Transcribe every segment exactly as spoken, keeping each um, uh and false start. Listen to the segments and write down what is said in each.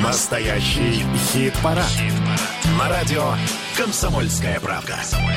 Настоящий хит-парад. Хит на радио «Комсомольская правда».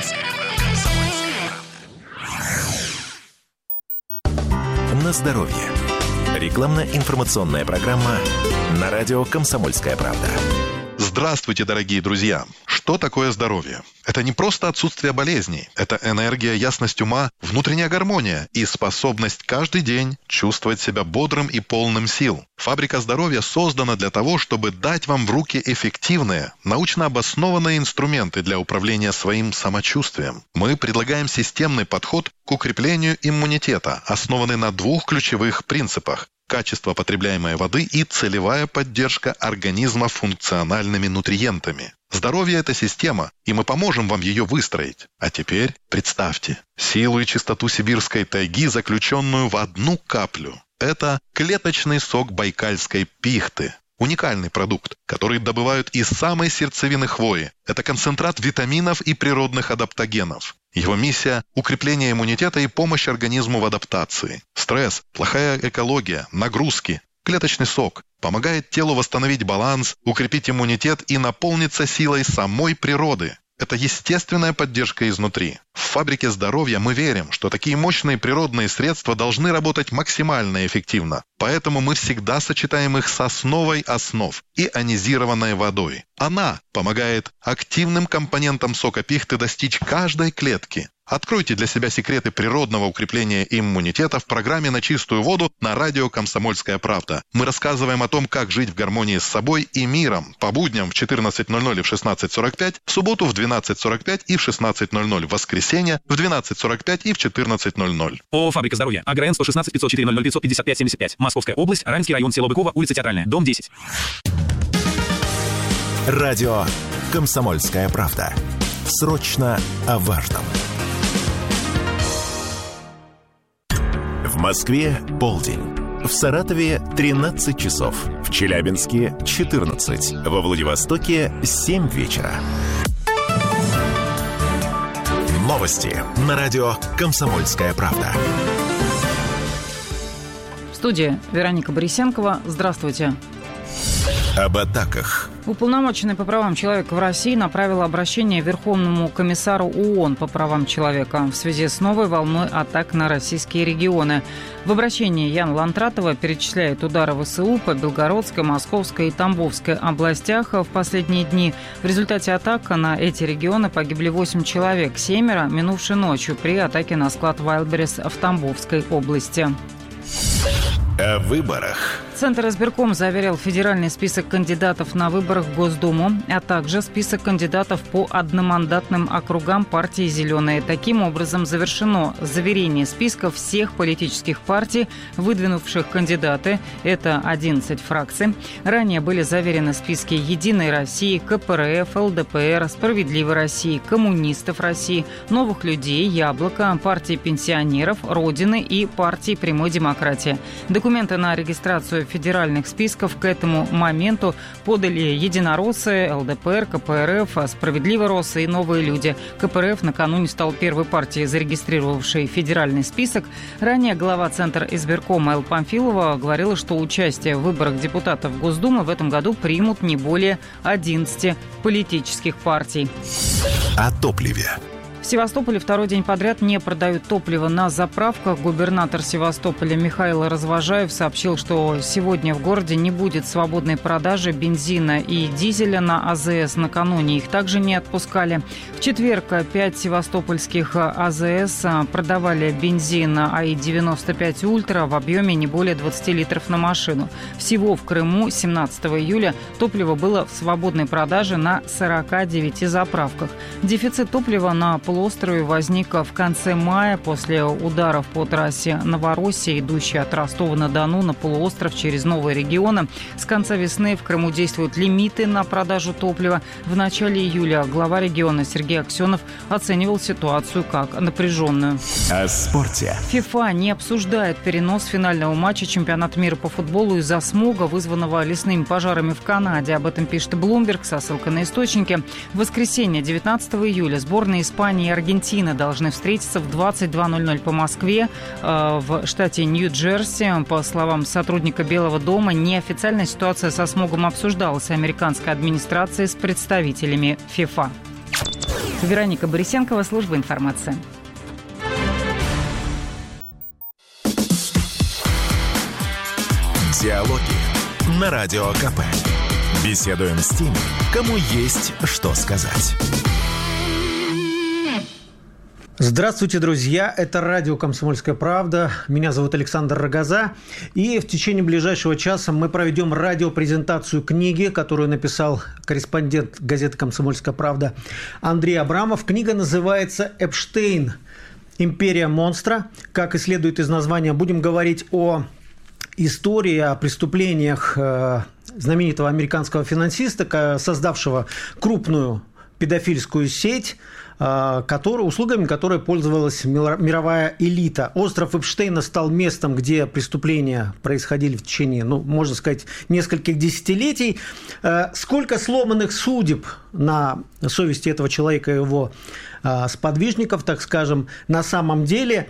На здоровье. Рекламно-информационная программа на радио «Комсомольская правда». Здравствуйте, дорогие друзья! Что такое здоровье? Это не просто отсутствие болезней. Это энергия, ясность ума, внутренняя гармония и способность каждый день чувствовать себя бодрым и полным сил. Фабрика здоровья создана для того, чтобы дать вам в руки эффективные, научно обоснованные инструменты для управления своим самочувствием. Мы предлагаем системный подход к укреплению иммунитета, основанный на двух ключевых принципах: качество потребляемой воды и целевая поддержка организма функциональными нутриентами. Здоровье – это система, и мы поможем вам ее выстроить. А теперь представьте силу и чистоту сибирской тайги, заключенную в одну каплю. Это клеточный сок байкальской пихты. Уникальный продукт, который добывают из самой сердцевины хвои. Это концентрат витаминов и природных адаптогенов. Его миссия – укрепление иммунитета и помощь организму в адаптации. Стресс, плохая экология, нагрузки. Клеточный сок помогает телу восстановить баланс, укрепить иммунитет и наполниться силой самой природы. Это естественная поддержка изнутри. В фабрике здоровья мы верим, что такие мощные природные средства должны работать максимально эффективно. Поэтому мы всегда сочетаем их с основой основ – ионизированной водой. Она помогает активным компонентам сока пихты достичь каждой клетки. Откройте для себя секреты природного укрепления иммунитета в программе «На чистую воду» на радио «Комсомольская правда». Мы рассказываем о том, как жить в гармонии с собой и миром. По будням в четырнадцать ноль ноль и в шестнадцать сорок пять, в субботу в двенадцать сорок пять и в шестнадцать ноль ноль, в воскресенье в двенадцать сорок пять и в четырнадцать ноль ноль. ООО «Фабрика здоровья». АГРН сто шестнадцать пятьсот четыре ноль ноль пятьсот пятьдесят пять семьдесят пять. Московская область, Ранский район, село Быково, улица Театральная, дом десять. Радио «Комсомольская правда». Срочно о важном. В Москве полдень. В Саратове тринадцать часов. В Челябинске четырнадцать. Во Владивостоке семь вечера. Новости на радио «Комсомольская правда». В студии Вероника Борисенкова. Здравствуйте. Об атаках. Уполномоченный по правам человека в России направил обращение Верховному комиссару ООН по правам человека в связи с новой волной атак на российские регионы. В обращении Яна Лантратова перечисляет удары ВСУ по Белгородской, Московской и Тамбовской областях в последние дни. В результате атак на эти регионы погибли восемь человек, семеро минувшей ночью при атаке на склад Wildberries в Тамбовской области. О выборах. Центр избирком заверил федеральный список кандидатов на выборах в Госдуму, а также список кандидатов по одномандатным округам партии «Зеленые». Таким образом, завершено заверение списков всех политических партий, выдвинувших кандидаты. Это одиннадцать фракций. Ранее были заверены списки «Единой России», ка пэ эр эф, эл дэ пэ эр, «Справедливой России», «Коммунистов России», «Новых людей», «Яблоко», партии пенсионеров, «Родины» и партии прямой демократии. Документы на регистрацию федеральных списков к этому моменту подали единороссы, эл дэ пэ эр, ка пэ эр эф, «Справедливые России» и «Новые люди». ка пэ эр эф накануне стал первой партией, зарегистрировавшей федеральный список. Ранее глава Центра избиркома Элла Памфилова говорила, что участие в выборах депутатов Госдумы в этом году примут не более одиннадцати политических партий. О топливе. В Севастополе второй день подряд не продают топливо на заправках. Губернатор Севастополя Михаил Развожаев сообщил, что сегодня в городе не будет свободной продажи бензина и дизеля на а зэ эс. Накануне их также не отпускали. В четверг пять севастопольских а зэ эс продавали бензин а и девяносто пять ультра в объеме не более двадцати литров на машину. Всего в Крыму семнадцатого июля топливо было в свободной продаже на сорока девяти заправках. Дефицит топлива на полуострове возник в конце мая после ударов по трассе Новороссия, идущей от Ростова-на-Дону на полуостров через новые регионы. С конца весны в Крыму действуют лимиты на продажу топлива. В начале июля глава региона Сергей Аксенов оценивал ситуацию как напряженную. О спорте. ФИФА не обсуждает перенос финального матча чемпионата мира по футболу из-за смога, вызванного лесными пожарами в Канаде. Об этом пишет Bloomberg со ссылкой на источники. В воскресенье, девятнадцатого июля, сборная Испании Германия и Аргентина должны встретиться в двадцать два ноль ноль по Москве в штате Нью-Джерси. По словам сотрудника Белого дома, неофициальная ситуация со смогом обсуждалась американской администрацией с представителями ФИФА. Вероника Борисенкова, служба информации. Диалоги на Радио КП. Беседуем с теми, кому есть что сказать. Здравствуйте, друзья! Это радио «Комсомольская правда». Меня зовут Александр Рогоза. И в течение ближайшего часа мы проведем радиопрезентацию книги, которую написал корреспондент газеты «Комсомольская правда» Андрей Абрамов. Книга называется «Эпштейн. Империя монстра». Как и следует из названия, будем говорить о истории, о преступлениях знаменитого американского финансиста, создавшего крупную педофильскую сеть, который, услугами которой пользовалась мировая элита. Остров Эпштейна стал местом, где преступления происходили в течение, ну, можно сказать, нескольких десятилетий. Сколько сломанных судеб на совести этого человека и его сподвижников, так скажем, на самом деле,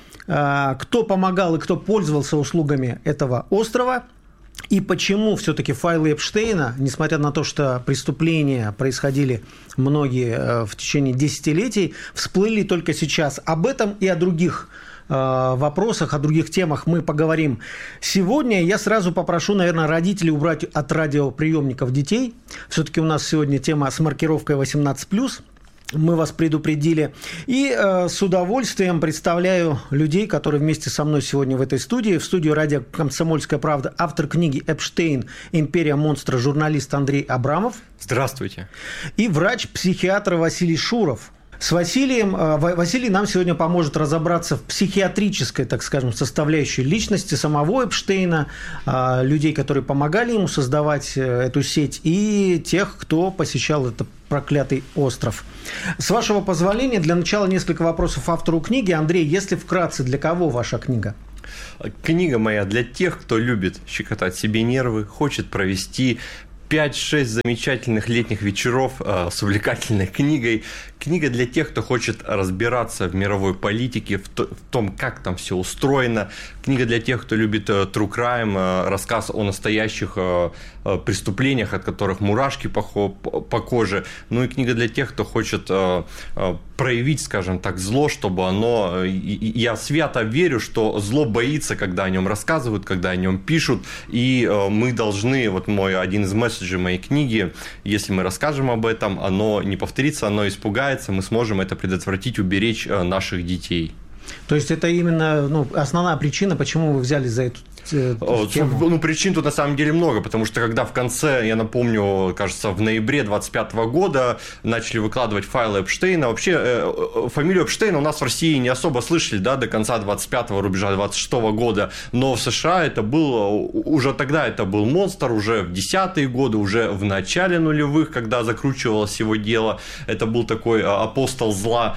кто помогал и кто пользовался услугами этого острова, и почему все-таки файлы Эпштейна, несмотря на то, что преступления происходили многие в течение десятилетий, всплыли только сейчас. Об этом и о других вопросах, о других темах мы поговорим сегодня. Я сразу попрошу, наверное, родителей убрать от радиоприемников детей. Все-таки у нас сегодня тема с маркировкой восемнадцать плюс. Мы вас предупредили. И э, с удовольствием представляю людей, которые вместе со мной сегодня в этой студии. В студии радио «Комсомольская правда» автор книги «Эпштейн. Империя монстра», журналист Андрей Абрамов. Здравствуйте. И врач-психиатр Василий Шуров. С Василием, Василий нам сегодня поможет разобраться в психиатрической, так скажем, составляющей личности самого Эпштейна, людей, которые помогали ему создавать эту сеть, и тех, кто посещал этот проклятый остров. С вашего позволения, для начала несколько вопросов автору книги. Андрей, если вкратце, для кого ваша книга? Книга моя для тех, кто любит щекотать себе нервы, хочет провести пять-шесть замечательных летних вечеров э, с увлекательной книгой. Книга для тех, кто хочет разбираться в мировой политике, в, то, в том, как там все устроено. Книга для тех, кто любит э, true crime, э, рассказ о настоящих э, э, преступлениях, от которых мурашки по, по коже. Ну и книга для тех, кто хочет э, э, проявить, скажем так, зло, чтобы оно... Я свято верю, что зло боится, когда о нем рассказывают, когда о нем пишут, и мы должны, вот мой один из месседжей моей книги, если мы расскажем об этом, оно не повторится, оно испугается, мы сможем это предотвратить, уберечь наших детей. То есть это именно, ну, основная причина, почему вы взяли за эту тему? Ну, причин тут на самом деле много, потому что когда в конце, я напомню, кажется, в ноябре двадцать пятого года начали выкладывать файлы Эпштейна, вообще э, фамилию Эпштейна у нас в России не особо слышали, да, до конца двадцать пятого, рубежа двадцать шестого года, но в США это был, уже тогда это был монстр, уже в десятые годы, уже в начале нулевых, когда закручивалось его дело, это был такой апостол зла,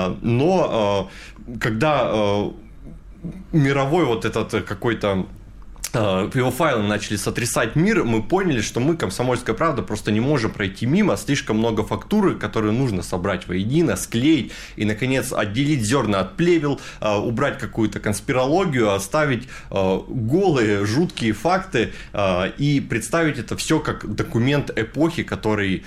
но когда мировой вот этот какой-то его файлы начали сотрясать мир, мы поняли, что мы, «Комсомольская правда», просто не можем пройти мимо, слишком много фактуры, которые нужно собрать воедино, склеить и, наконец, отделить зерна от плевел, убрать какую-то конспирологию, оставить голые, жуткие факты и представить это все как документ эпохи, который...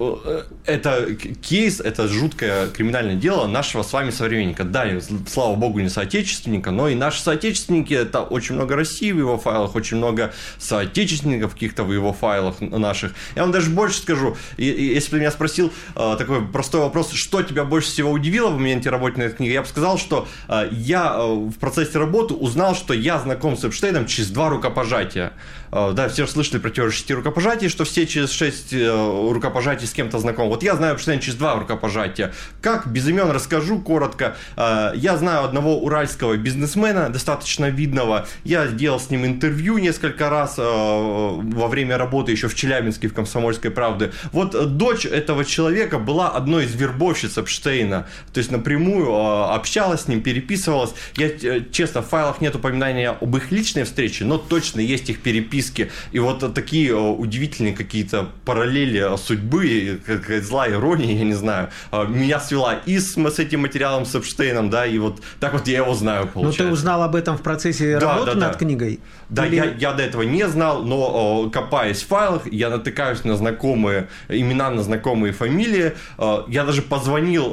Это кейс, это жуткое криминальное дело нашего с вами современника. Да, слава богу, не соотечественника, но и наши соотечественники, это очень много России в его файлах, очень много соотечественников каких-то в его файлах наших. Я вам даже больше скажу, если бы ты меня спросил такой простой вопрос, что тебя больше всего удивило в моменте работы над этой книгой, я бы сказал, что я в процессе работы узнал, что я знаком с Эпштейном через два рукопожатия. Да, все слышали про теорию шести рукопожатий, что все через шесть рукопожатий с кем-то знаком. Вот я знаю Эпштейна через два рукопожатия. Как? Без имен расскажу коротко. Я знаю одного уральского бизнесмена, достаточно видного. Я делал с ним интервью. интервью несколько раз во время работы еще в Челябинске в «Комсомольской правде». Вот дочь этого человека была одной из вербовщиц Эпштейна, то есть напрямую общалась с ним, переписывалась. Я, честно, в файлах нет упоминания об их личной встрече, но точно есть их переписки. И вот такие удивительные какие-то параллели судьбы, какая злая ирония, я не знаю, меня свела и с, с этим материалом с Эпштейном, да, и вот так вот я его знаю, получается. Но ты узнал об этом в процессе да, работы да, над да. книгой? Да, Или... я, я до этого не знал, но копаясь в файлах, я натыкаюсь на знакомые имена, на знакомые фамилии. Я даже позвонил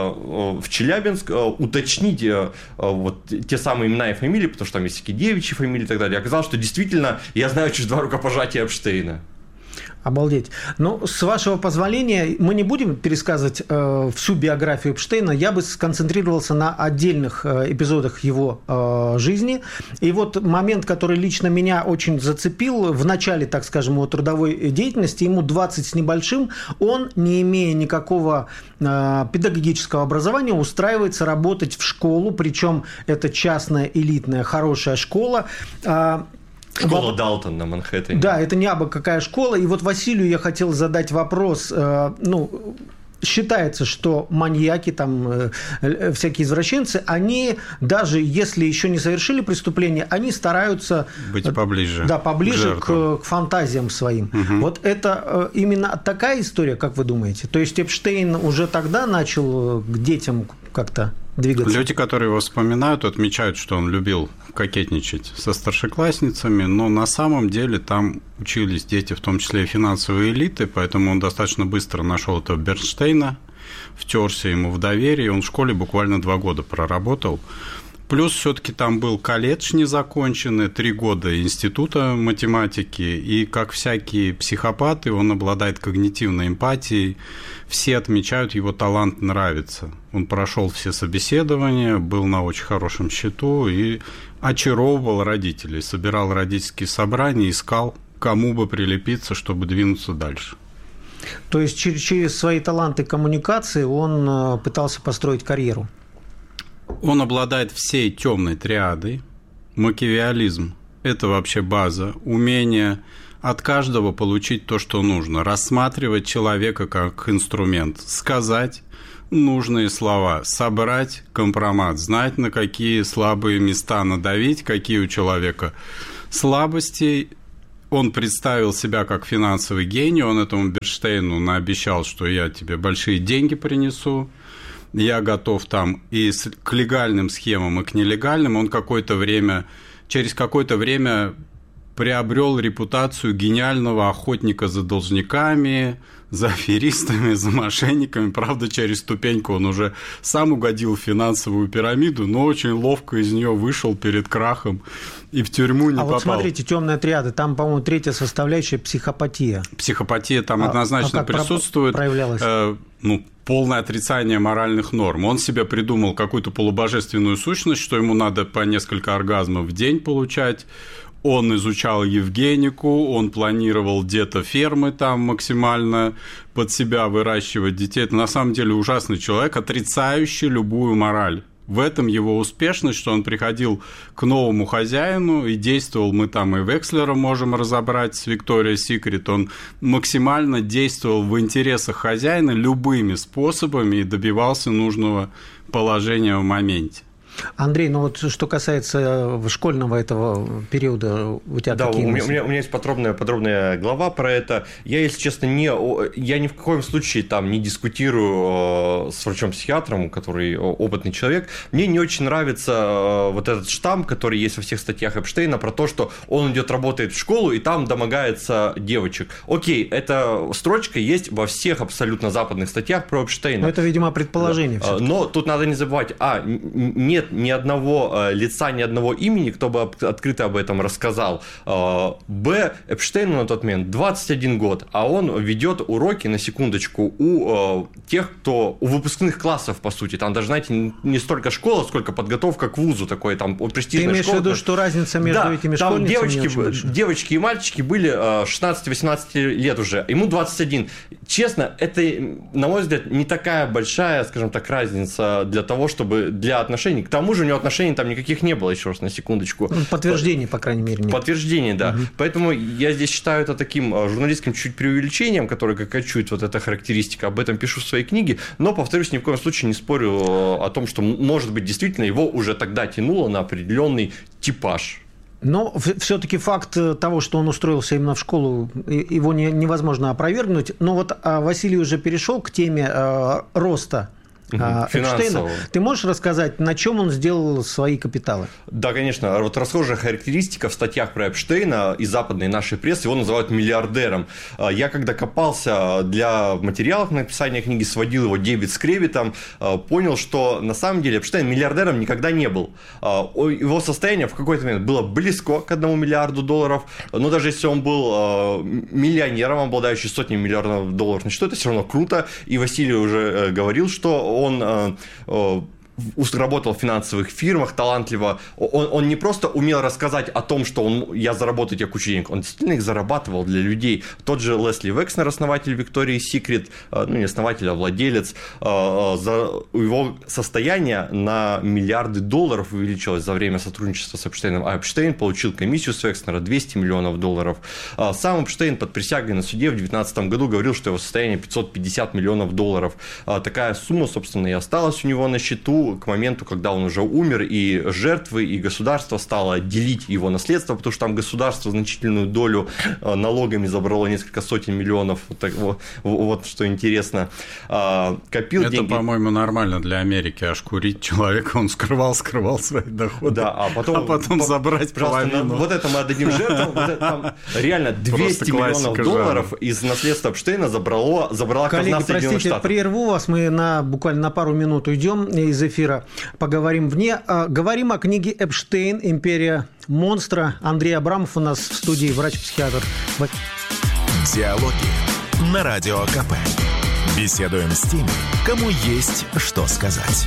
в Челябинск уточнить вот те самые имена и фамилии, потому что там есть такие девичьи фамилии и так далее. Оказалось, что действительно я знаю через два рукопожатия Эпштейна. Обалдеть. Ну, с вашего позволения, мы не будем пересказывать э, всю биографию Эпштейна, я бы сконцентрировался на отдельных э, эпизодах его э, жизни. И вот момент, который лично меня очень зацепил, в начале, так скажем, его трудовой деятельности, ему двадцать с небольшим, он, не имея никакого э, педагогического образования, устраивается работать в школу, причем это частная, элитная, хорошая школа. Э, Школа Воп... Далтон на Манхэттене. Да, это не абы какая школа. И вот Василию я хотел задать вопрос. Э, ну, считается, что маньяки, там, э, всякие извращенцы, они, даже если еще не совершили преступление, они стараются... Быть поближе. Да, поближе к, к фантазиям своим. Угу. Вот это э, именно такая история, как вы думаете? То есть Эпштейн уже тогда начал к детям как-то двигаться? Люди, которые его вспоминают, отмечают, что он любил кокетничать со старшеклассницами, но на самом деле там учились дети, в том числе и финансовые элиты, поэтому он достаточно быстро нашел этого Бернштейна, втерся ему в доверие, он в школе буквально два года проработал. Плюс все-таки там был колледж незаконченный, три года института математики, и как всякие психопаты, он обладает когнитивной эмпатией, все отмечают, его талант нравится. Он прошел все собеседования, был на очень хорошем счету и очаровывал родителей, собирал родительские собрания, искал, кому бы прилепиться, чтобы двинуться дальше. То есть через свои таланты коммуникации он пытался построить карьеру? Он обладает всей темной триадой. Макиавеллизм – это вообще база. Умение от каждого получить то, что нужно. Рассматривать человека как инструмент. Сказать нужные слова. Собрать компромат. Знать, на какие слабые места надавить, какие у человека слабости. Он представил себя как финансовый гений. Он этому Бернштейну наобещал, что я тебе большие деньги принесу. Я готов там и к легальным схемам, и к нелегальным. Он какое-то время, через какое-то время приобрел репутацию гениального охотника за должниками, за аферистами, за мошенниками. Правда, через ступеньку он уже сам угодил в финансовую пирамиду, но очень ловко из нее вышел перед крахом и в тюрьму не а попал. А вот смотрите, темная триада, там, по-моему, третья составляющая психопатия. Психопатия там а, однозначно а как присутствует. Проявлялась? Э, ну, полное отрицание моральных норм. Он себе придумал какую-то полубожественную сущность, что ему надо по несколько оргазмов в день получать. Он изучал Евгенику, он планировал где-то фермы там максимально под себя выращивать детей. Это на самом деле ужасный человек, отрицающий любую мораль. В этом его успешность, что он приходил к новому хозяину и действовал, мы там и Векслера можем разобрать с Victoria's Secret, он максимально действовал в интересах хозяина любыми способами и добивался нужного положения в моменте. Андрей, ну вот что касается школьного этого периода, у тебя да, какие у мысли? меня, у меня есть подробная, подробная глава про это. Я, если честно, не, я ни в коем случае там не дискутирую с врачом-психиатром, который опытный человек. Мне не очень нравится вот этот штамп, который есть во всех статьях Эпштейна, про то, что он идет работает в школу и там домогается девочек. Окей, эта строчка есть во всех абсолютно западных статьях про Эпштейна. Но это, видимо, предположение. Да. Но тут надо не забывать, а, нет ни одного лица, ни одного имени, кто бы открыто об этом рассказал. Б. Эпштейну на тот момент двадцать один год, а он ведет уроки, на секундочку, у тех, кто у выпускных классов, по сути. Там даже, знаете, не столько школа, сколько подготовка к вузу такой, там престижная школа. Ты имеешь в виду, что разница между да, этими там школьницами девочки, девочки и мальчики были шестнадцать-восемнадцать лет уже, ему двадцать один. честно, это, на мой взгляд, не такая большая, скажем так, разница для того, чтобы для отношений. К тому же у него отношений там никаких не было, еще раз на секундочку. Подтверждений, по крайней мере, нет. Подтверждение, да. Угу. Поэтому я здесь считаю это таким журналистским чуть преувеличением, которое как качует вот эта характеристика. Об этом пишу в своей книге. Но, повторюсь, ни в коем случае не спорю о том, что, может быть, действительно его уже тогда тянуло на определенный типаж. Но все-таки факт того, что он устроился именно в школу, его не, невозможно опровергнуть. Но вот Василий уже перешел к теме э, роста Эпштейна. Ты можешь рассказать, на чем он сделал свои капиталы? Да, конечно. Вот расхожая характеристика в статьях про Эпштейна из западной нашей прессы, его называют миллиардером. Я когда копался для материалов на написание книги, сводил его дебет с кредитом, понял, что на самом деле Эпштейн миллиардером никогда не был. Его состояние в какой-то момент было близко к одному миллиарду долларов, но даже если он был миллионером, обладающим сотнями миллиардов долларов, значит, это все равно круто. И Василий уже говорил, что он э, э, работал в финансовых фирмах талантливо. Он, он не просто умел рассказать о том, что он, я заработаю тебе кучу денег, он действительно их зарабатывал для людей. Тот же Лесли Векснер, основатель Victoria's Secret, ну не основатель, а владелец, за, его состояние на миллиарды долларов увеличилось за время сотрудничества с Эпштейном, а Эпштейн получил комиссию с Векснера двести миллионов долларов. Сам Эпштейн под присягой на суде в две тысячи девятнадцатом году говорил, что его состояние пятьсот пятьдесят миллионов долларов. Такая сумма, собственно, и осталась у него на счету к моменту, когда он уже умер, и жертвы, и государство стало делить его наследство, потому что там государство значительную долю налогами забрало, несколько сотен миллионов. Вот, так, вот, вот что интересно. Копил Это, деньги. по-моему, нормально для Америки, аж курить человека, он скрывал, скрывал свои доходы, да, а потом, а потом по, забрать половину. На, вот это мы отдадим жертвам. Вот это, там, реально двести миллионов долларов жанра. Из наследства Эпштейна забрало, забрала Коллеги, казна Соединенных простите, Штатов. прерву вас, мы на, буквально на пару минут уйдем из эфира, поговорим вне. Говорим о книге «Эпштейн. Империя монстра». Андрей Абрамов у нас в студии, врач-психиатр. Диалоги на Радио КП. Беседуем с теми, кому есть что сказать.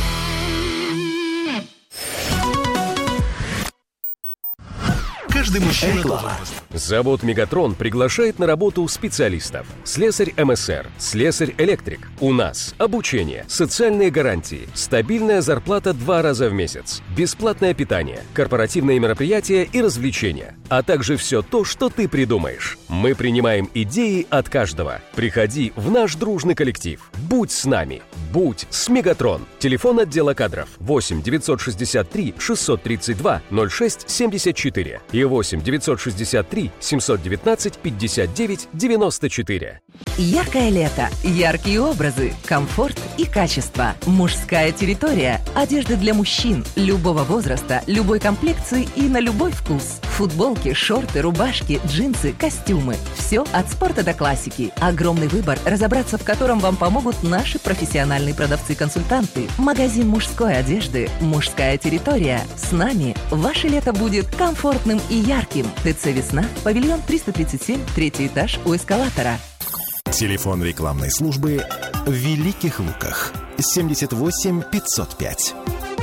Каждый мужчина должен... Завод «Мегатрон» приглашает на работу специалистов. Слесарь эм эс эр, слесарь-электрик. У нас обучение, социальные гарантии, стабильная зарплата два раза в месяц, бесплатное питание, корпоративные мероприятия и развлечения, а также все то, что ты придумаешь. Мы принимаем идеи от каждого. Приходи в наш дружный коллектив. Будь с нами. Будь с «Мегатрон». Телефон отдела кадров восемь девятьсот шестьдесят три шестьсот тридцать два ноль шесть семьдесят четыре и восемь девятьсот шестьдесят три семьсот девятнадцать пятьдесят девять девяносто четыре. Яркое лето, яркие образы, комфорт и качество. Мужская территория. Одежда для мужчин любого возраста, любой комплекции и на любой вкус. Футболки, шорты, рубашки, джинсы, костюмы. Все от спорта до классики. Огромный выбор, разобраться в котором вам помогут наши профессиональные продавцы-консультанты. Магазин мужской одежды «Мужская территория». С нами ваше лето будет комфортным и ярким. ТЦ «Весна», павильон триста тридцать семь, третий этаж у эскалатора. Телефон рекламной службы в Великих Луках. семьдесят восемь пятьсот пять.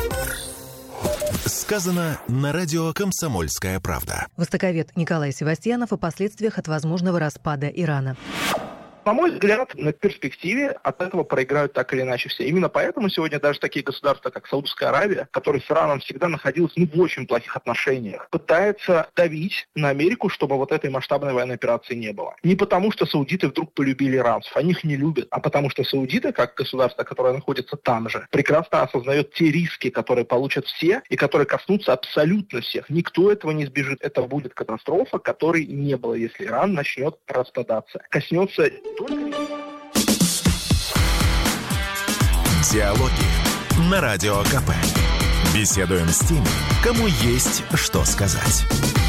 Сказано на радио «Комсомольская правда». Востоковед Николай Севастьянов о последствиях от возможного распада Ирана. На мой взгляд, на перспективе от этого проиграют так или иначе все. Именно поэтому сегодня даже такие государства, как Саудовская Аравия, которые с Ираном всегда находились ну, в очень плохих отношениях, пытаются давить на Америку, чтобы вот этой масштабной военной операции не было. Не потому, что саудиты вдруг полюбили иранцев, они их не любят, а потому что саудиты, как государство, которое находится там же, прекрасно осознает те риски, которые получат все и которые коснутся абсолютно всех. Никто этого не избежит. Это будет катастрофа, которой не было, если Иран начнет распадаться. Коснется... Диалоги на Радио КП. Беседуем с теми, кому есть что сказать.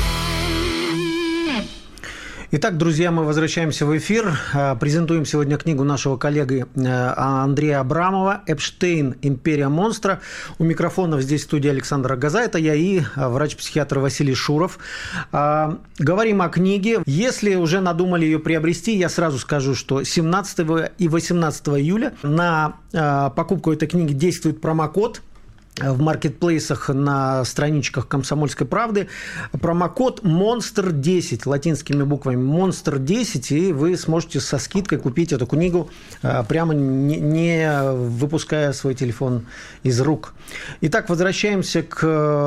Итак, друзья, мы возвращаемся в эфир. Презентуем сегодня книгу нашего коллеги Андрея Абрамова «Эпштейн. Империя монстра». У микрофонов здесь в студии Александр Рогоза. Это я и врач-психиатр Василий Шуров. Говорим о книге. Если уже надумали ее приобрести, я сразу скажу, что семнадцатого и восемнадцатого июля на покупку этой книги действует промокод в маркетплейсах на страничках «Комсомольской правды». Промокод монстр десять латинскими буквами монстр десять, и вы сможете со скидкой купить эту книгу, прямо не, не выпуская свой телефон из рук. Итак, возвращаемся к,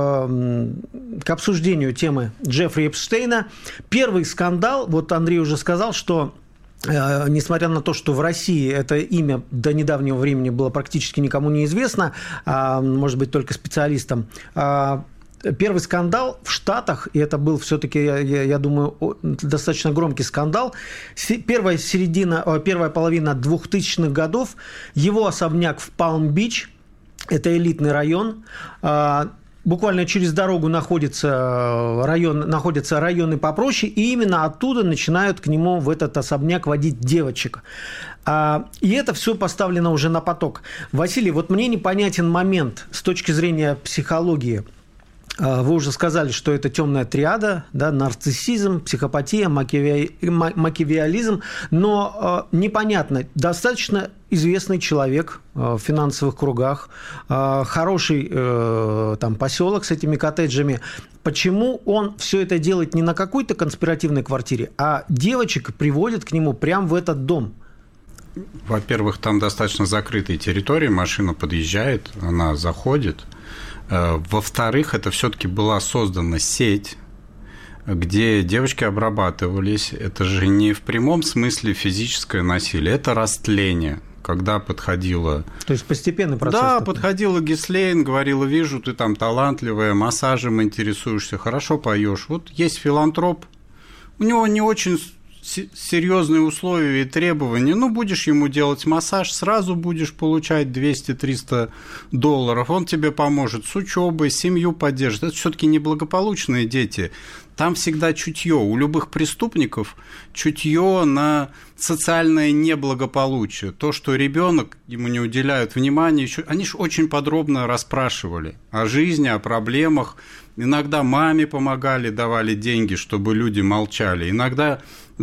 к обсуждению темы Джеффри Эпштейна. Первый скандал, вот Андрей уже сказал, что несмотря на то, что в России это имя до недавнего времени было практически никому не известно, может быть, только специалистам, первый скандал в Штатах, и это был все-таки, я, я думаю, достаточно громкий скандал, первая, середина, первая половина двухтысячных годов, его особняк в Палм-Бич, это элитный район, буквально через дорогу находится район, находятся районы попроще, и именно оттуда начинают к нему в этот особняк водить девочек. И это все поставлено уже на поток. Василий, вот мне непонятен момент с точки зрения психологии. Вы уже сказали, что это темная триада, да, нарциссизм, психопатия, макиави... макиавиализм, но э, непонятно, достаточно известный человек э, в финансовых кругах, э, хороший э, там, поселок с этими коттеджами. Почему он все это делает не на какой-то конспиративной квартире, а девочек приводит к нему прямо в этот дом? Во-первых, там достаточно закрытые территории, машина подъезжает, она заходит. Во-вторых, это все-таки была создана сеть, где девочки обрабатывались. Это же не в прямом смысле физическое насилие, это растление. Когда подходила... То есть постепенный процесс? Да, такой. Подходила Гислейн, говорила: вижу, ты там талантливая, массажем интересуешься, хорошо поешь. Вот есть филантроп, у него не очень серьезные условия и требования, ну, будешь ему делать массаж, сразу будешь получать двести-триста долларов, он тебе поможет с учебой, семью поддержит. Это все-таки неблагополучные дети. Там всегда чутье. У любых преступников чутье на социальное неблагополучие. То, что ребенок, ему не уделяют внимания, еще, они же очень подробно расспрашивали о жизни, о проблемах. Иногда маме помогали, давали деньги, чтобы люди молчали. Иногда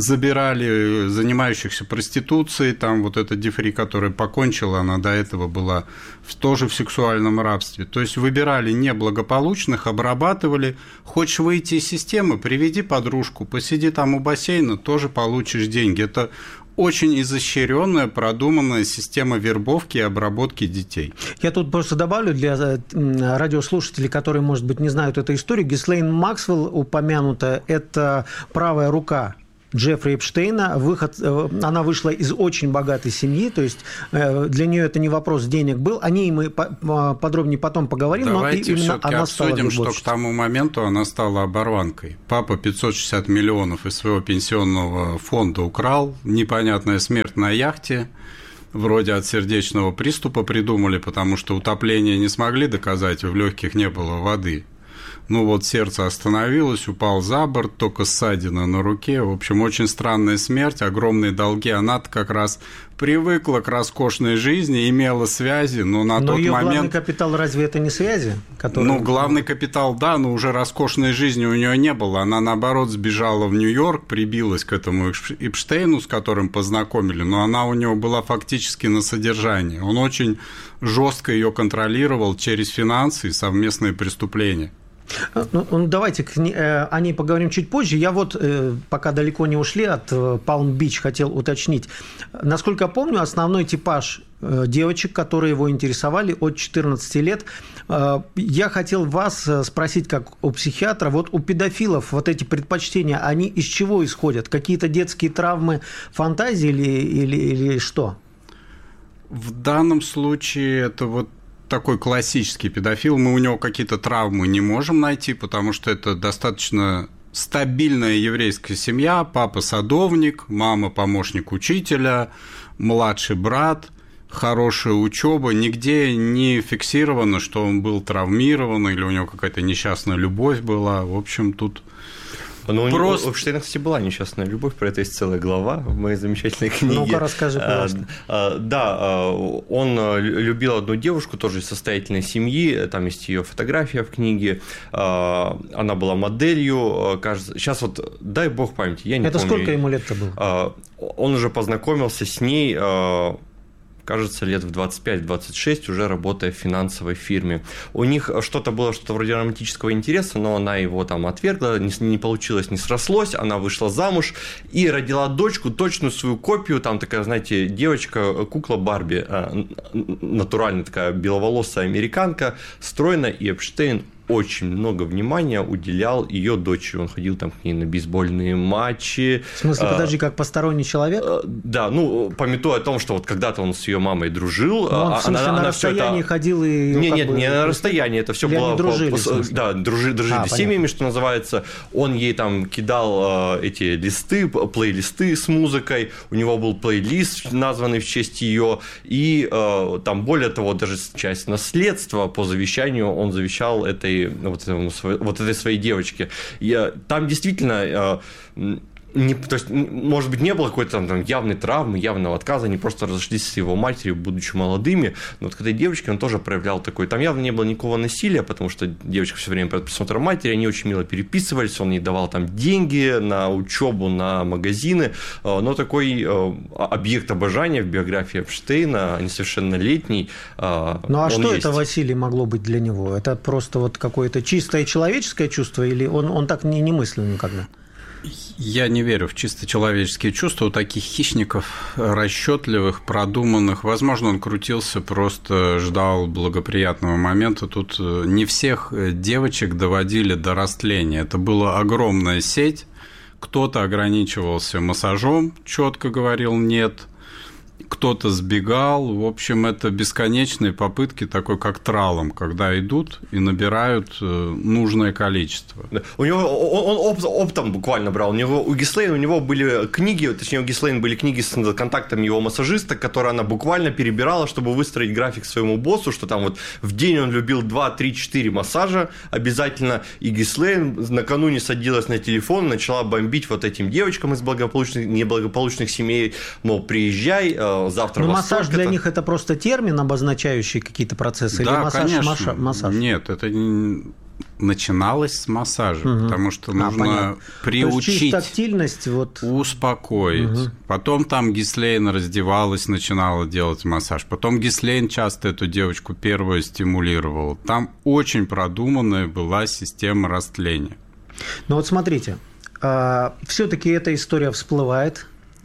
забирали занимающихся проституцией. Там вот эта Дифри, которая покончила, она до этого была тоже в сексуальном рабстве. То есть выбирали неблагополучных, обрабатывали. Хочешь выйти из системы, приведи подружку, посиди там у бассейна, тоже получишь деньги. Это очень изощренная, продуманная система вербовки и обработки детей. Я тут просто добавлю для радиослушателей, которые, может быть, не знают эту историю. Гислейн Максвелл упомянута, это правая рука Джеффри Эпштейна. Выход, она вышла из очень богатой семьи, то есть для нее это не вопрос денег был. О ней мы подробнее потом поговорим. Давайте но все-таки обсудим, что к тому моменту она стала оборванкой. Папа пятьсот шестьдесят миллионов из своего пенсионного фонда украл, непонятная смерть на яхте, вроде от сердечного приступа придумали, потому что утопление не смогли доказать, в легких не было воды. Ну вот сердце остановилось, упал за борт, только ссадина на руке. В общем, очень странная смерть, огромные долги. Она-то как раз привыкла к роскошной жизни, имела связи, но на но тот ее момент... главный капитал разве это не связи? Которые... Ну, главный капитал, да, но уже роскошной жизни у нее не было. Она, наоборот, сбежала в Нью-Йорк, прибилась к этому Эпштейну, с которым познакомили, но она у него была фактически на содержании. Он очень жестко ее контролировал через финансы и совместные преступления. Ну, давайте о ней поговорим чуть позже. Я вот, пока далеко не ушли от Палм-Бич, хотел уточнить. Насколько помню, основной типаж девочек, которые его интересовали, от четырнадцати лет. Я хотел вас спросить, как у психиатра, вот у педофилов вот эти предпочтения, они из чего исходят? Какие-то детские травмы, фантазии или, или, или что? В данном случае это вот такой классический педофил. Мы у него какие-то травмы не можем найти, потому что это достаточно стабильная еврейская семья. Папа садовник, мама помощник учителя, младший брат, хорошая учеба. Нигде не фиксировано, что он был травмирован или у него какая-то несчастная любовь была. В общем, тут... Но у Просто... него, у Эпштейна, кстати, была несчастная любовь, про это есть целая глава в моей замечательной книге. Ну-ка, расскажи, пожалуйста. А, а, да, он любил одну девушку, тоже из состоятельной семьи, там есть ее фотография в книге, она была моделью, кажется, сейчас вот, дай бог памяти, я не это помню. Это сколько ему лет-то было? Он уже познакомился с ней... кажется, лет в двадцать пять - двадцать шесть, уже работая в финансовой фирме. У них что-то было, что-то вроде романтического интереса, но она его там отвергла, не, не получилось, не срослось, она вышла замуж и родила дочку, точную свою копию, там такая, знаете, девочка, кукла Барби, натуральная такая беловолосая американка, стройная, и Эпштейн очень много внимания уделял ее дочери. Он ходил там к ней на бейсбольные матчи. В смысле, а, подожди, как посторонний человек? Да, ну, памятуя о том, что вот когда-то он с ее мамой дружил. Ну, он, в смысле, она, на она расстоянии это... ходил и... Нет, нет, не на расстоянии, это все было... дружили, по... Да, дружили, дружили а, семьями, понятно. что называется. Он ей там кидал э, эти листы, плейлисты с музыкой. У него был плейлист, названный в честь ее. И э, там, более того, даже часть наследства по завещанию он завещал этой... Вот, вот этой своей девочке. Я, там действительно... Не, то есть, может быть, не было какой-то там, там явной травмы, явного отказа, они просто разошлись с его матерью, будучи молодыми, но вот к этой девочке он тоже проявлял такой, там явно не было никакого насилия, потому что девочка все время под присмотром матери, они очень мило переписывались, он ей давал там деньги на учебу, на магазины, но такой объект обожания в биографии Эпштейна, несовершеннолетний. Ну а что есть. Это, Василий, могло быть для него? Это просто вот какое-то чистое человеческое чувство, или он, он так не, не мыслил никогда? Я не верю в чисто человеческие чувства у таких хищников, расчетливых, продуманных. Возможно, он крутился, просто ждал благоприятного момента. Тут не всех девочек доводили до растления. Это была огромная сеть. Кто-то ограничивался массажом, четко говорил «нет». Кто-то сбегал, в общем, это бесконечные попытки, такой как тралом, когда идут и набирают нужное количество. У него он, он оп, оптом буквально брал. У него у Гислейн у него были книги, точнее у Гислейн были книги с контактами его массажиста, которые она буквально перебирала, чтобы выстроить график своему боссу, что там вот в день он любил два, три, четыре массажа обязательно, и Гислейн накануне садилась на телефон, начала бомбить вот этим девочкам из благополучных, неблагополучных семей, мол, приезжай, завтра. Но массаж для них это просто термин, обозначающий какие-то процессы, да, или массаж, конечно. массаж? Нет, это начиналось с массажа, угу. потому что нужно а, приучить, тактильность, вот... успокоить. Угу. Потом там Гислейн раздевалась, начинала делать массаж. Потом Гислейн часто эту девочку первую стимулировала. Там очень продуманная была система растления. Ну вот смотрите, все-таки эта история всплывает.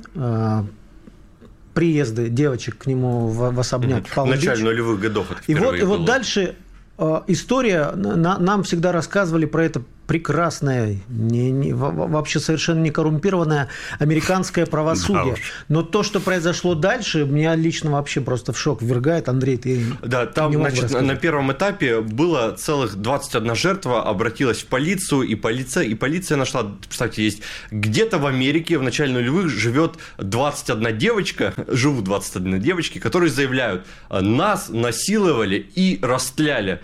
Приезды девочек к нему в, в особняк в начале нулевых годов. Это и вот, и было. вот дальше э, история, на, нам всегда рассказывали про это прекрасное, не, не, вообще совершенно не коррумпированное американское правосудие. Да, но то, что произошло дальше, меня лично вообще просто в шок ввергает. Андрей, ты Да, там, не значит, на первом этапе было целых двадцать одна жертва, обратилась в полицию, и полиция, и полиция нашла, представьте, есть где-то в Америке в начале нулевых живет двадцать одна девочка, живут двадцать одна девочки, которые заявляют, нас насиловали и растляли.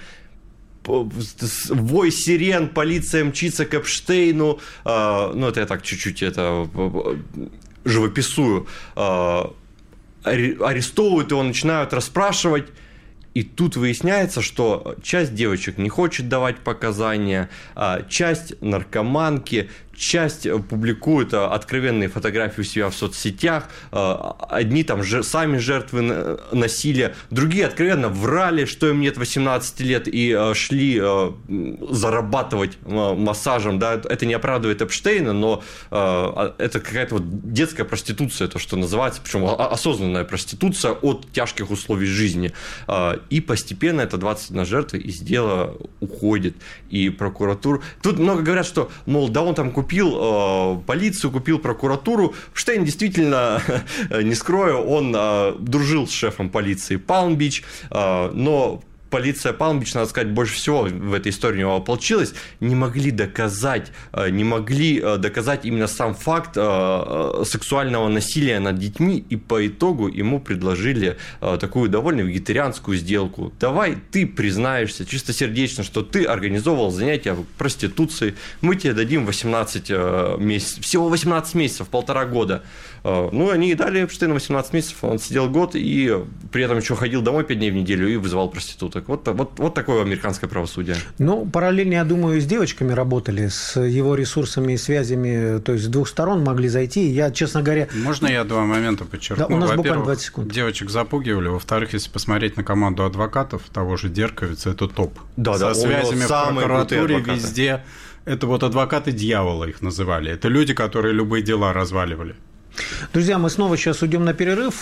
Вой сирен, полиция мчится к Эпштейну, ну, это я так чуть-чуть это живописую, арестовывают его, начинают расспрашивать, и тут выясняется, что часть девочек не хочет давать показания, часть наркоманки, часть публикует откровенные фотографии у себя в соцсетях, одни там сами жертвы насилия, другие откровенно врали, что им нет восемнадцати лет, и шли зарабатывать массажем. Да, это не оправдывает Эпштейна, но это какая-то вот детская проституция, то, что называется, причем осознанная проституция от тяжких условий жизни. И постепенно это двадцать одна жертва из дела уходит. И прокуратура... Тут много говорят, что, мол, да он там купил Купил э, полицию, купил прокуратуру. Штейн действительно, не скрою, он э, дружил с шефом полиции Палм-Бич, э, но полиция Палм-Бич, надо сказать, больше всего в этой истории у него ополчилась, не могли доказать, не могли доказать именно сам факт сексуального насилия над детьми, и по итогу ему предложили такую довольно вегетарианскую сделку. Давай ты признаешься чистосердечно, что ты организовывал занятия проституцией, мы тебе дадим восемнадцать месяцев, всего восемнадцать месяцев, полтора года. Ну, они и дали Эпштейну восемнадцать месяцев, он сидел год и при этом еще ходил домой пять дней в неделю и вызывал проституток. суток. Вот, вот, вот такое американское правосудие. Ну, параллельно, я думаю, и с девочками работали, с его ресурсами и связями, то есть с двух сторон могли зайти. Я, честно говоря... Можно я два момента подчеркну? Да, у нас буквально двадцать секунд. Девочек запугивали. Во-вторых, если посмотреть на команду адвокатов того же Дерковица, это топ. Да, Со да, связями в прокуратуре везде. Это вот адвокаты дьявола их называли. Это люди, которые любые дела разваливали. Друзья, мы снова сейчас уйдем на перерыв.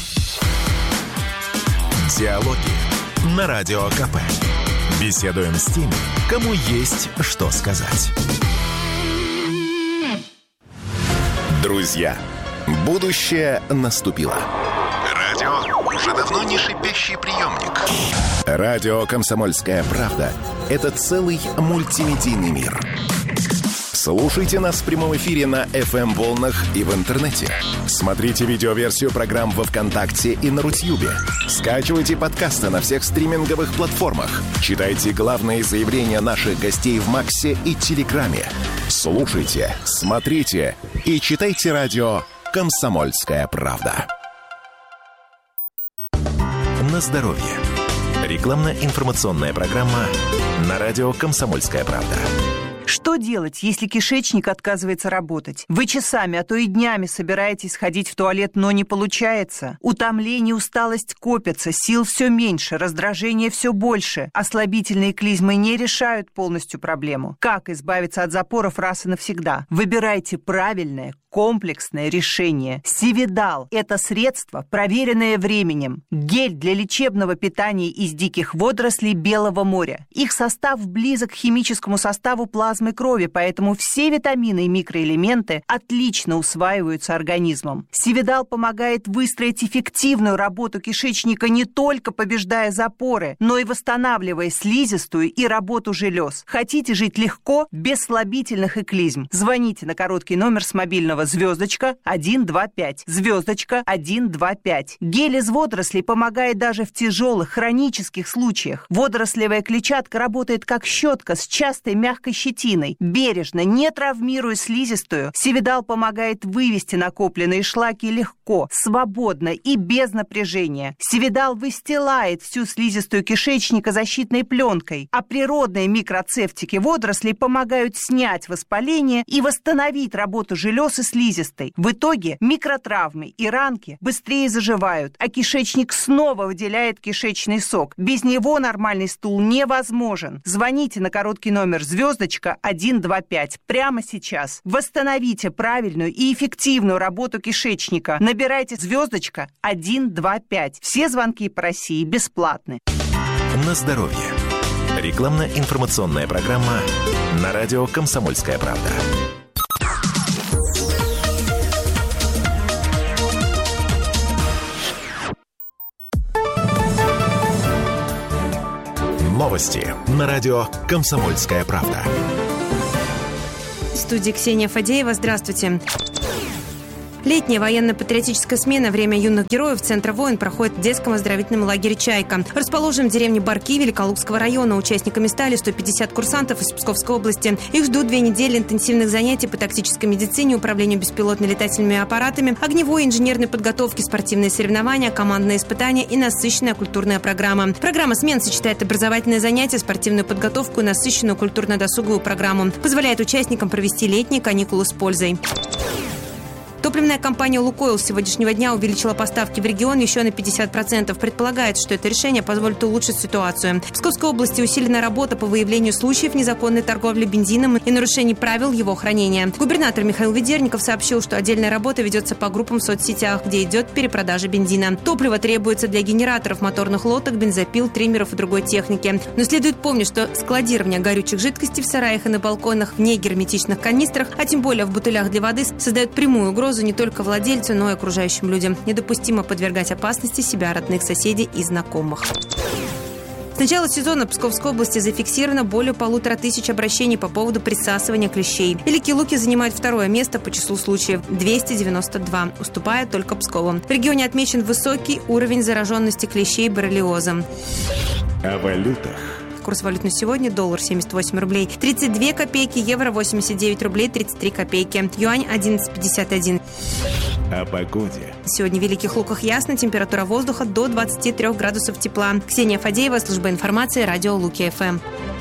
Диалоги на Радио КП. Беседуем с теми, кому есть что сказать. Друзья, будущее наступило. Радио уже давно не шипящий приемник. Радио «Комсомольская правда» — это целый мультимедийный мир. Слушайте нас в прямом эфире на эф эм-волнах и в интернете. Смотрите видеоверсию программ во ВКонтакте и на Рутьюбе. Скачивайте подкасты на всех стриминговых платформах. Читайте главные заявления наших гостей в Максе и Телеграме. Слушайте, смотрите и читайте радио «Комсомольская правда». На здоровье. Рекламно-информационная программа на радио «Комсомольская правда». Что делать, если кишечник отказывается работать? Вы часами, а то и днями собираетесь сходить в туалет, но не получается. Утомление, усталость копятся, сил все меньше, раздражение все больше. Ослабительные клизмы не решают полностью проблему. Как избавиться от запоров раз и навсегда? Выбирайте правильное, комплексное решение. Сивидал – это средство, проверенное временем. Гель для лечебного питания из диких водорослей Белого моря. Их состав близок к химическому составу плазмы крови, поэтому все витамины и микроэлементы отлично усваиваются организмом. Сивидал помогает выстроить эффективную работу кишечника, не только побеждая запоры, но и восстанавливая слизистую и работу желез. Хотите жить легко, без слабительных и клизм? Звоните на короткий номер с мобильного звездочка один два пять. Звездочка один два пять. Гель из водорослей помогает даже в тяжелых хронических случаях. Водорослевая клетчатка работает как щетка с частой мягкой щетиной. Бережно, не травмируя слизистую, Сивидал помогает вывести накопленные шлаки легко, свободно и без напряжения. Сивидал выстилает всю слизистую кишечника защитной пленкой, а природные микроцефтики водорослей помогают снять воспаление и восстановить работу желез и слизистой. В итоге микротравмы и ранки быстрее заживают, а кишечник снова выделяет кишечный сок. Без него нормальный стул невозможен. Звоните на короткий номер звездочка один два пять прямо сейчас. Восстановите правильную и эффективную работу кишечника. Набирайте звездочка один два пять. Все звонки по России бесплатны. На здоровье. Рекламно-информационная программа на радио «Комсомольская правда». Новости на радио «Комсомольская правда». В студии Ксения Фадеева. Здравствуйте. Летняя военно-патриотическая смена «Время юных героев» Центра войн проходит в детском оздоровительном лагере «Чайка». Расположен в деревне Барки Великолукского района. Участниками стали сто пятьдесят курсантов из Псковской области. Их ждут две недели интенсивных занятий по тактической медицине, управлению беспилотными летательными аппаратами, огневой и инженерной подготовки, спортивные соревнования, командные испытания и насыщенная культурная программа. Программа смен сочетает образовательные занятия, спортивную подготовку и насыщенную культурно-досуговую программу. Позволяет участникам провести летние каникулы с пользой. Топливная компания «Лукойл» с сегодняшнего дня увеличила поставки в регион еще на пятьдесят процентов. Предполагается, что это решение позволит улучшить ситуацию. В Псковской области усилена работа по выявлению случаев незаконной торговли бензином и нарушений правил его хранения. Губернатор Михаил Ведерников сообщил, что отдельная работа ведется по группам в соцсетях, где идет перепродажа бензина. Топливо требуется для генераторов, моторных лодок, бензопил, триммеров и другой техники. Но следует помнить, что складирование горючих жидкостей в сараях и на балконах в негерметичных канистрах, а тем более в бутылях для воды, создает прямую угрозу не только владельцу, но и окружающим людям. Недопустимо подвергать опасности себя, родных, соседей и знакомых. С начала сезона в Псковской области зафиксировано более полутора тысяч обращений по поводу присасывания клещей. Великие Луки занимает второе место по числу случаев – двести девяносто два, уступая только Пскову. В регионе отмечен высокий уровень зараженности клещей боррелиозом. О валютах, Курс валют на сегодня: доллар семьдесят восемь рублей тридцать две копейки, евро восемьдесят девять рублей тридцать три копейки, юань одиннадцать пятьдесят один. О погоде. Сегодня в Великих Луках ясно, температура воздуха до двадцати трёх градусов тепла. Ксения Фадеева, служба информации, радио Луки-ФМ.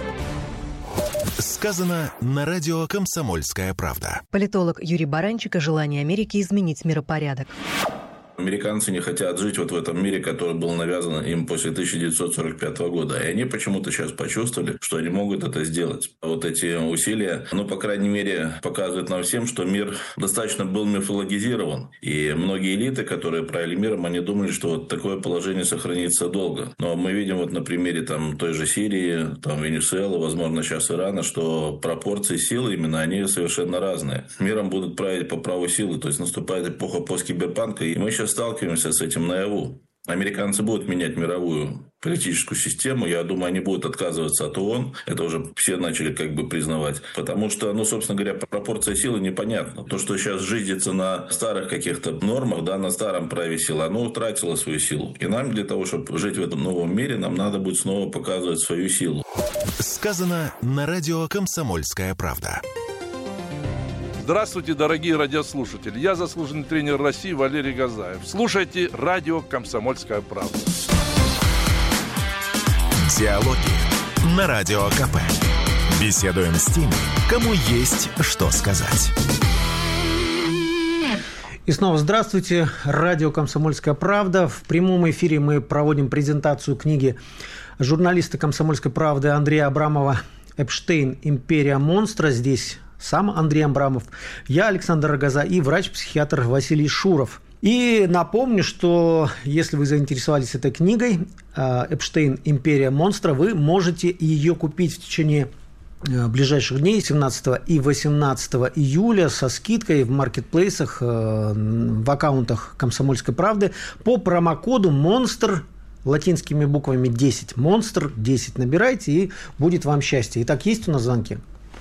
Сказано на радио «Комсомольская правда». Политолог Юрий Баранчик о желании Америки изменить миропорядок. Американцы не хотят жить вот в этом мире, который был навязан им после тысяча девятьсот сорок пятого года. И они почему-то сейчас почувствовали, что они могут это сделать. Вот эти усилия, ну, по крайней мере, показывают нам всем, что мир достаточно был мифологизирован. И многие элиты, которые правили миром, они думали, что вот такое положение сохранится долго. Но мы видим вот на примере там, той же Сирии, там, Венесуэлы, возможно, сейчас Ирана, что пропорции силы именно, они совершенно разные. Миром будут править по праву силы. То есть наступает эпоха посткиберпанка, и мы сейчас сталкиваемся с этим наяву. Американцы будут менять мировую политическую систему. Я думаю, они будут отказываться от ООН. Это уже все начали как бы признавать. Потому что, ну, собственно говоря, пропорция силы непонятна. То, что сейчас жизнится на старых каких-то нормах, да, на старом праве силы, оно утратило свою силу. И нам для того, чтобы жить в этом новом мире, нам надо будет снова показывать свою силу. Сказано на радио «Комсомольская правда». Здравствуйте, дорогие радиослушатели. Я заслуженный тренер России Валерий Газаев. Слушайте радио «Комсомольская правда». Диалоги на Радио КП. Беседуем с теми, кому есть что сказать. И снова здравствуйте. Радио «Комсомольская правда». В прямом эфире мы проводим презентацию книги журналиста «Комсомольской правды» Андрея Абрамова «Эпштейн. Империя монстра». Здесь сам Андрей Абрамов, я, Александр Рогоза, и врач-психиатр Василий Шуров. И напомню, что если вы заинтересовались этой книгой «Эпштейн. Империя монстра», вы можете ее купить в течение ближайших дней, семнадцатого и восемнадцатого июля, со скидкой в маркетплейсах, в аккаунтах «Комсомольской правды» по промокоду «Монстр», латинскими буквами десять. «Монстр» десять набирайте, и будет вам счастье. Итак, есть у нас звонки?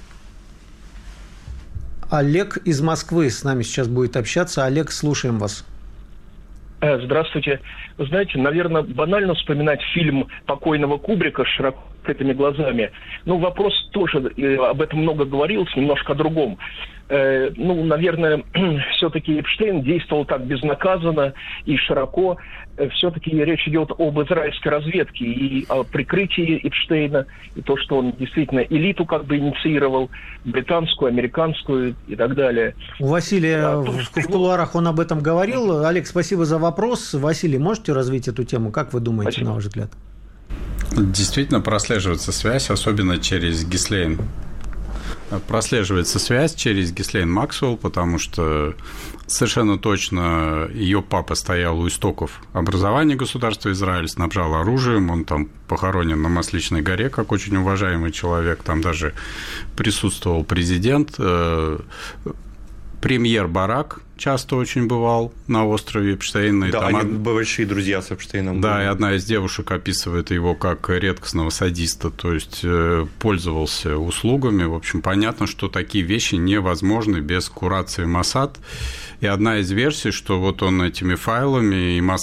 Олег из Москвы с нами сейчас будет общаться. Олег, слушаем вас. Здравствуйте. Вы знаете, наверное, банально вспоминать фильм покойного Кубрика с широко открытыми глазами. Ну, вопрос тоже, об этом много говорилось, немножко о другом. Э, ну, наверное, все-таки Эпштейн действовал так безнаказанно и широко. Все-таки речь идет об израильской разведке и о прикрытии Эпштейна, и то, что он действительно элиту как бы инициировал, британскую, американскую и так далее. У Василия да, в, в кулуарах он об этом говорил. Олег, спасибо за вопрос. Василий, можете развить эту тему? Как вы думаете, спасибо. На ваш взгляд? Действительно прослеживается связь, особенно через Гислейн. Прослеживается связь через Гислейн Максвелл, потому что совершенно точно ее папа стоял у истоков образования государства Израиль, снабжал оружием, он там похоронен на Масличной горе, как очень уважаемый человек, там даже присутствовал президент, премьер Барак часто очень бывал на острове Эпштейна. Да, там они од... большие друзья с Эпштейном. Да, были. И одна из девушек описывает его как редкостного садиста, то есть э, пользовался услугами. В общем, понятно, что такие вещи невозможны без курации Моссад. И одна из версий, что вот он этими файлами и Моссад